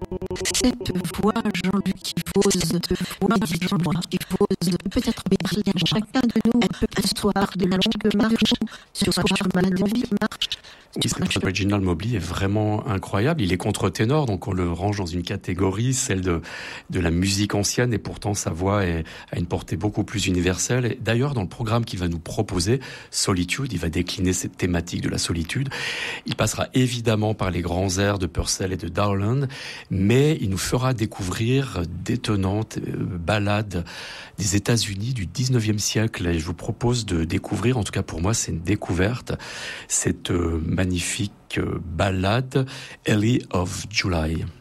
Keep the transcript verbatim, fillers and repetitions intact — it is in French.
Cette voix, Jean-Luc Yvose, voix, dites-moi, peut-être briller à chacun de nous un soir de la longue marche sur ce chemin de vie. Oui, cet Reginald Mobley est vraiment incroyable. Il est contre-ténor, donc on le range dans une catégorie, celle de, de la musique ancienne, et pourtant sa voix est, a une portée beaucoup plus universelle. Et d'ailleurs, dans le programme qu'il va nous proposer, Solitude, il va décliner cette thématique de la solitude. Il passera évidemment par les grands airs de Purcell et de Dowland, mais il nous fera découvrir d'étonnantes ballades des États-Unis du dix-neuvième siècle. Et je vous propose de découvrir, en tout cas pour moi, c'est une découverte, cette magnifique ballade Ellie of July.